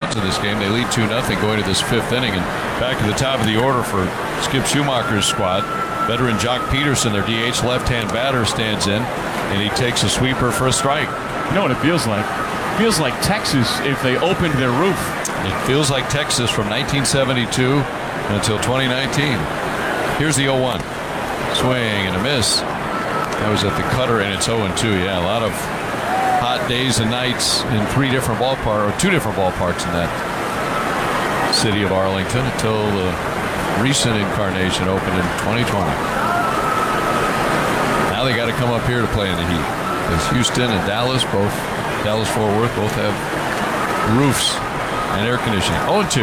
runs in this game. They lead 2-0 going to this fifth inning. And back to the top of the order for Skip Schumacher's squad. Veteran Jock Peterson, their DH left-hand batter, stands in, and he takes a sweeper for a strike. You know what it feels like? It feels like Texas if they opened their roof. It feels like Texas from 1972 until 2019. Here's the 0-1. Swing and a miss. That was at the cutter, and it's 0-2. Yeah, a lot of hot days and nights in two different ballparks in that city of Arlington until the recent incarnation opened in 2020. Now they got to come up here to play in the heat. Because Houston and Dallas, both Dallas-Fort Worth, both have roofs and air conditioning. 0-2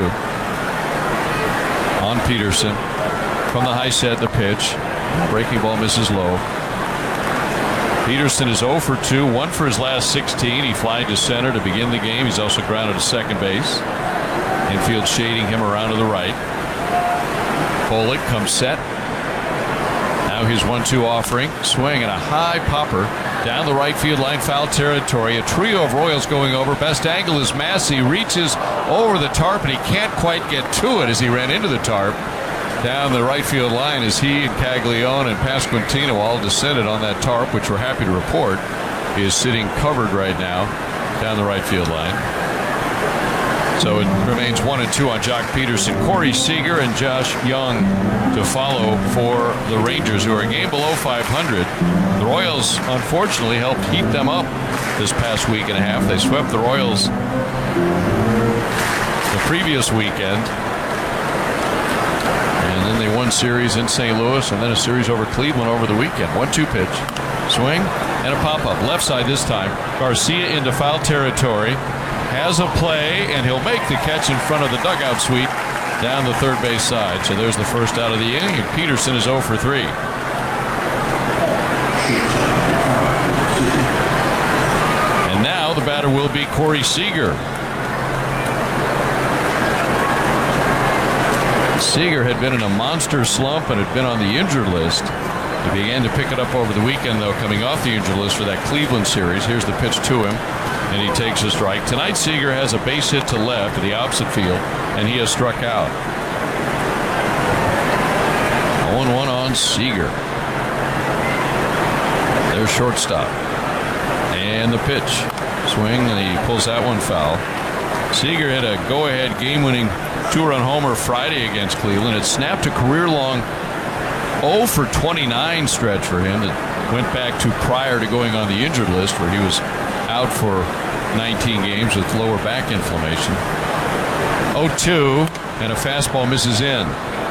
on Peterson. From the high set, the pitch. Breaking ball misses low. Peterson is 0 for 2, 1 for his last 16. He flied to center to begin the game. He's also grounded to second base. Infield shading him around to the right. Pollock comes set. Now his 1-2 offering. Swing and a high popper down the right field line, foul territory. A trio of Royals going over. Best angle is Massey. Reaches over the tarp, and he can't quite get to it as he ran into the tarp. Down the right field line as he and Caglione and Pasquantino all descended on that tarp, which we're happy to report is sitting covered right now down the right field line. So it remains 1-2 on Jock Peterson. Corey Seager and Josh Young to follow for the Rangers, who are a game below 500. The Royals unfortunately helped heat them up this past week and a half. They swept the Royals the previous weekend. And then they won series in St. Louis and then a series over Cleveland over the weekend. 1-2 pitch. Swing and a pop-up. Left side this time. Garcia into foul territory. Has a play, and he'll make the catch in front of the dugout suite down the third base side. So there's the first out of the inning, and Peterson is 0 for 3. And now the batter will be Corey Seager. Seager had been in a monster slump and had been on the injured list. He began to pick it up over the weekend, though, coming off the injured list for that Cleveland series. Here's the pitch to him, and he takes a strike. Tonight, Seager has a base hit to left to the opposite field, and he has struck out. 0-1 on Seager. There's shortstop. And the pitch. Swing, and he pulls that one foul. Seager hit a go-ahead game-winning two-run homer Friday against Cleveland. It snapped a career-long 0 for 29 stretch for him that went back to prior to going on the injured list, where he was out for 19 games with lower back inflammation. 0-2, and a fastball misses in.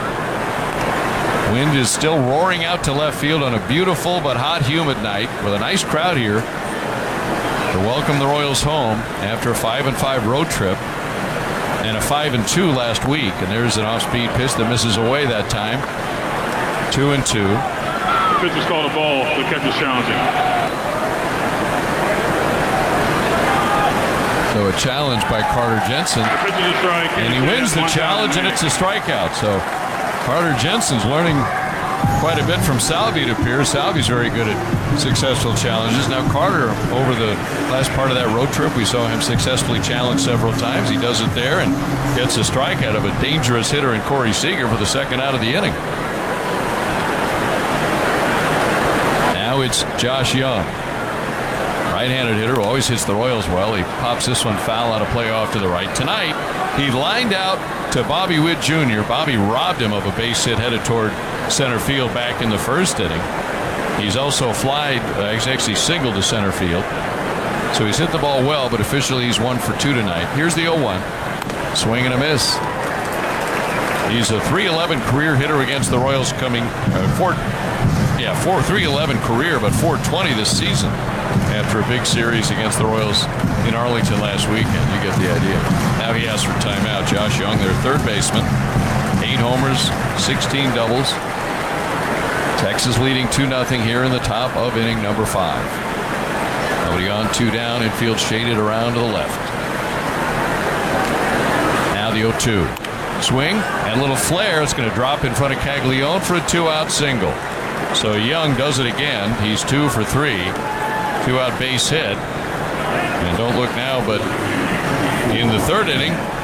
Wind is still roaring out to left field on a beautiful but hot, humid night with a nice crowd here to welcome the Royals home after a 5-5 road trip and a 5-2 last week. And there's an off-speed pitch that misses away that time. 2-2. The pitch is called a ball. The catch is challenging. So a challenge by Carter Jensen, and he wins the challenge, and it's a strikeout. So Carter Jensen's learning quite a bit from Salvi, it appears. Salvi's very good at successful challenges. Now Carter, over the last part of that road trip, we saw him successfully challenge several times. He does it there and gets a strikeout of a dangerous hitter in Corey Seager for the second out of the inning. Now it's Josh Young. Right-handed hitter who always hits the Royals well. He pops this one foul out of play off to the right. Tonight, he lined out to Bobby Witt Jr. Bobby robbed him of a base hit headed toward center field back in the first inning. He's also actually singled to center field. So he's hit the ball well, but officially he's 1 for 2 tonight. Here's the 0-1. Swing and a miss. He's a .311 career hitter against the Royals, coming 311 career, but .420 this season after a big series against the Royals in Arlington last weekend. You get the idea. Now he asks for timeout. Josh Young, their third baseman, 8 homers, 16 doubles. Texas leading 2-0 here in the top of inning number 5. Nobody on, 2 down. Infield shaded around to the left. Now the 0-2. Swing and a little flare. It's going to drop in front of Caglione for a 2-out single. So Young does it again. He's 2 for 3. 2-out base hit. And don't look now, but in the third inning,